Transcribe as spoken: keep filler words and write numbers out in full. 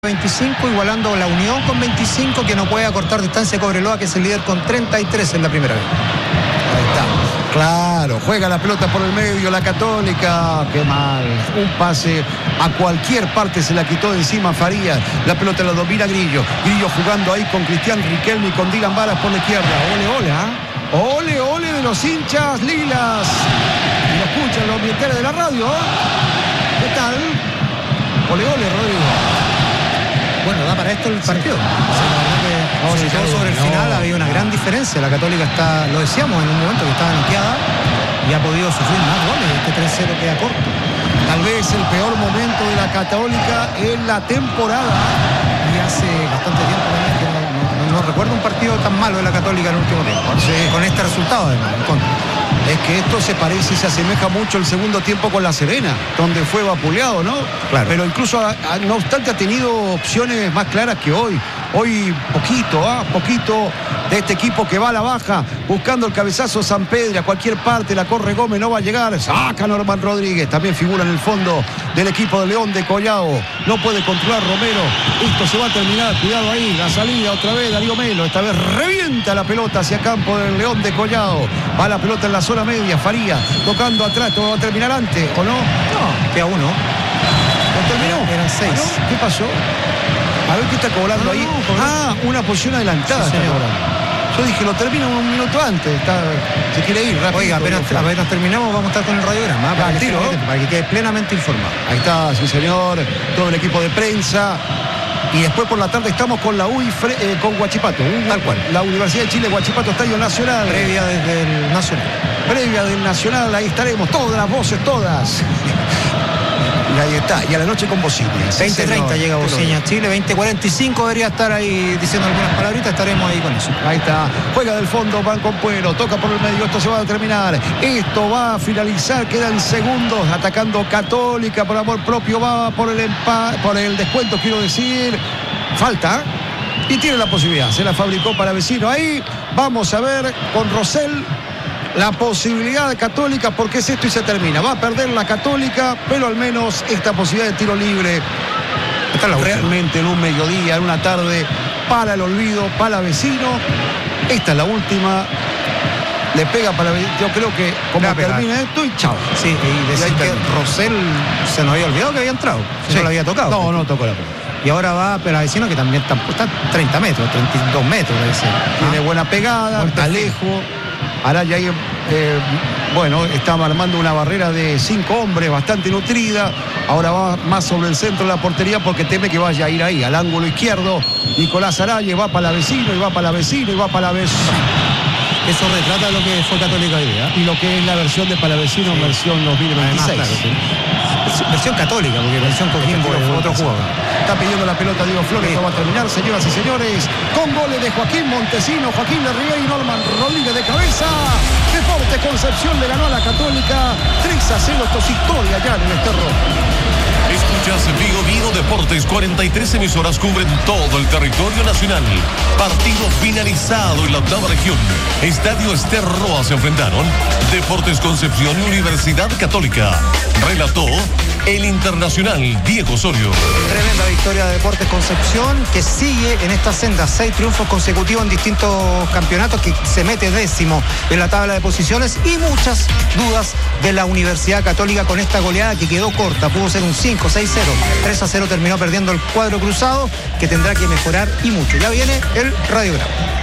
veinticinco, igualando la Unión con veinticinco, que no puede acortar distancia Cobreloa, que es el líder con treinta y tres en la primera vez. Ahí está. Claro, juega la pelota por el medio, la Católica, qué mal. Un pase a cualquier parte se la quitó de encima Farías. La pelota la domina Grillo. Grillo jugando ahí con Cristian Riquelme y con Dylan Varas por la izquierda. Ole, ole, ¿ah? ¿eh? Ole, ole de los hinchas lilas. Y lo escuchan los ambientales de la radio, ¿eh? ¿Qué tal? Ole, ole, Rodrigo. Bueno, da para esto el partido. Sí. O sea, la verdad que, no, sobre sí, todo sobre el no. final había una gran diferencia. La Católica está, lo decíamos en un momento, que estaba noqueada y ha podido sufrir más goles. Este tres cero queda corto. Tal vez el peor momento de la Católica en la temporada. Y hace bastante tiempo también que no, no, no recuerdo un partido tan malo de la Católica en el último tiempo. Sí. Con este resultado además, en contra. Es que esto se parece y se asemeja mucho el segundo tiempo con La Serena, donde fue vapuleado, ¿no? Claro. Pero incluso, a, a, no obstante, ha tenido opciones más claras que hoy. Hoy poquito, ¿ah? ¿eh? Poquito de este equipo que va a la baja, buscando el cabezazo San Pedro, a cualquier parte, la corre Gómez, no va a llegar, saca Norman Rodríguez, también figura en el fondo del equipo de León de Collao, no puede controlar Romero, esto se va a terminar, cuidado ahí, la salida otra vez, Darío Melo, esta vez revienta la pelota hacia campo del León de Collao, va la pelota en la zona media, Faría, tocando atrás, esto va a terminar antes, ¿o no? No, queda uno. ¿No terminó? Eran seis. ¿Ah, no? ¿Qué pasó? A ver qué está cobrando no, ahí. No, cobrando. Ah, una posición adelantada. Sí, yo dije, lo termino un minuto antes. Está, se quiere ir rápido. Oiga, apenas, apenas terminamos, vamos a estar con el radiograma para, tiro, que, para que quede plenamente informado. Ahí está, sí señor, todo el equipo de prensa. Y después por la tarde estamos con la U I, eh, con Huachipato. Uh, Tal cual. La Universidad de Chile, Huachipato, Estadio Nacional. Previa desde el Nacional. Previa del Nacional, ahí estaremos, todas las voces, todas. Y ahí está, y a la noche con Bociña. veinte treinta llega Bociña a Chile, veinte cuarenta y cinco debería estar ahí diciendo algunas palabritas, estaremos ahí con eso. Ahí está, juega del fondo, van con Puero, toca por el medio, esto se va a terminar, esto va a finalizar, quedan segundos, atacando Católica por amor propio, va por el empate, por el descuento, quiero decir, falta, y tiene la posibilidad, se la fabricó para Vecino, ahí vamos a ver con Rosell la posibilidad de Católica, porque es esto y se termina. Va a perder la Católica, pero al menos esta posibilidad de tiro libre está realmente en un mediodía, en una tarde, para el olvido, para Vecino. Esta es la última. Le pega para yo creo que como termina esto y chao. Sí, y decir y que Rosell se nos había olvidado que había entrado. Sí. No lo había tocado. No, no tocó la pelota. Y ahora va para Vecino, que también está, está treinta metros, treinta y dos metros. Tiene ¿Ah? buena pegada, está lejos. Araya ahí, eh, bueno, estaba armando una barrera de cinco hombres bastante nutrida. Ahora va más sobre el centro de la portería porque teme que vaya a ir ahí, al ángulo izquierdo. Nicolás Araya va para la Vecino, y va para la Vecino, y va para la Vecino. Eso retrata lo que fue Católica hoy día. Y lo que es la versión de Palavecino, sí. Versión dos mil veintiséis. Además, claro, sí. Versión Católica, porque versión Coquimbo fue otro jugador. Está pidiendo la pelota Diego Flores, sí. No va a terminar, señoras y señores, con goles de Joaquín Montesino, Joaquín Lerrié y Norman Rodríguez de cabeza. Deportes Concepción le ganó a la Católica tres a cero, esto es historia ya en el Esterro. Escuchas Vigo Vigo Deportes, cuarenta y tres emisoras cubren todo el territorio nacional. Partido finalizado en la octava región. Estadio Esterroa se enfrentaron Deportes Concepción y Universidad Católica. Relató el internacional Diego Osorio. Tremenda victoria de Deportes Concepción, que sigue en esta senda, seis triunfos consecutivos en distintos campeonatos, que se mete décimo en la tabla de posiciones, y muchas dudas de la Universidad Católica con esta goleada que quedó corta, pudo ser un cinco, seis cero, tres a cero terminó perdiendo el cuadro cruzado, que tendrá que mejorar y mucho. Ya viene el radiograma.